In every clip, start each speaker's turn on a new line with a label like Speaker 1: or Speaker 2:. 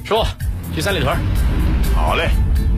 Speaker 1: 师傅，去三里屯。
Speaker 2: 好嘞。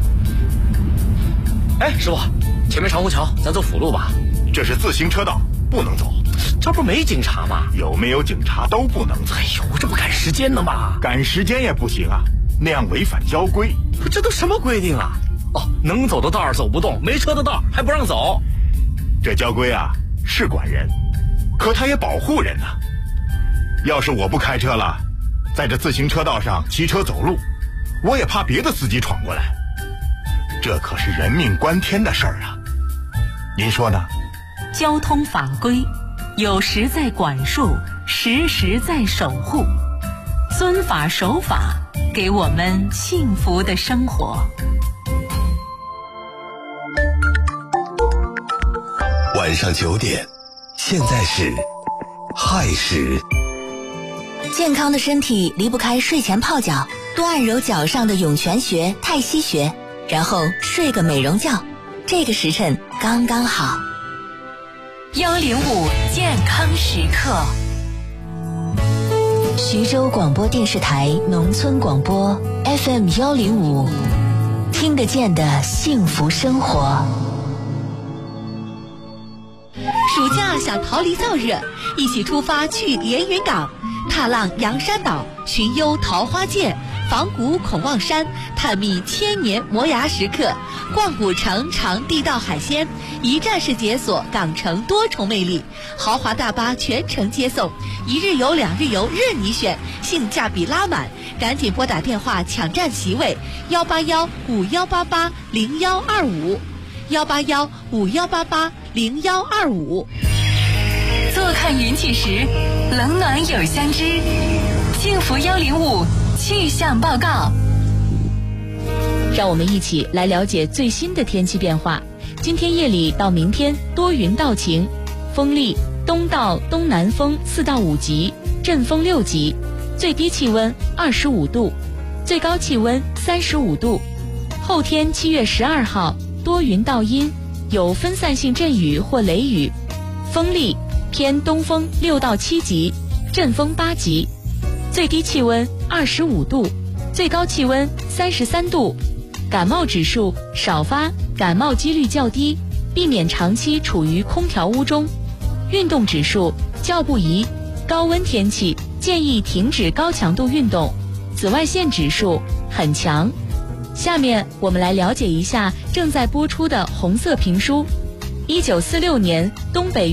Speaker 1: 哎，师傅，前面长虹桥，咱走辅路吧。
Speaker 2: 这是自行车道，不能走。
Speaker 1: 这不没警察吗？
Speaker 2: 有没有警察都不能走。
Speaker 1: 哎呦，这不赶时间呢吗？
Speaker 2: 赶时间也不行啊，那样违反交规。
Speaker 1: 这都什么规定啊？哦，能走的道儿走不动，没车的道还不让走。
Speaker 2: 这交规啊是管人，可它也保护人啊。要是我不开车了，在这自行车道上骑车走路，我也怕别的司机闯过来。这可是人命关天的事儿啊，您说呢？
Speaker 3: 交通法规有时在管束，时时在守护，遵法守法，给我们幸福的生活。
Speaker 4: 晚上9点，现在是亥时。
Speaker 5: 健康的身体离不开睡前泡脚，多按揉脚上的涌泉穴、太溪穴，然后睡个美容觉，这个时辰刚刚好。
Speaker 3: 105健康时刻。
Speaker 5: 徐州广播电视台农村广播 FM 105，听得见的幸福生活。
Speaker 6: 暑假想逃离燥热，一起出发去连云港，踏浪阳山岛，寻幽桃花涧，访古孔望山，探秘千年磨牙时刻，逛古城尝地道海鲜，一站式解锁港城多重魅力，豪华大巴全程接送，1日游2日游任你选，性价比拉满，赶紧拨打电话抢占席位，18151880125，18151880125。
Speaker 3: 坐看云起时，冷暖有相知。幸福105气象报告。
Speaker 7: 让我们一起来了解最新的天气变化。今天夜里到明天多云到晴，风力东到东南风4到5级，阵风6级，最低气温25度，最高气温35度。后天7月12号多云到阴，有分散性阵雨或雷雨，风力偏东风6到7级，阵风8级，最低气温25度，最高气温33度。感冒指数少发，感冒几率较低，避免长期处于空调屋中。运动指数较不宜，高温天气建议停止高强度运动。紫外线指数很强。下面我们来了解一下正在播出的红色评书。1946年东北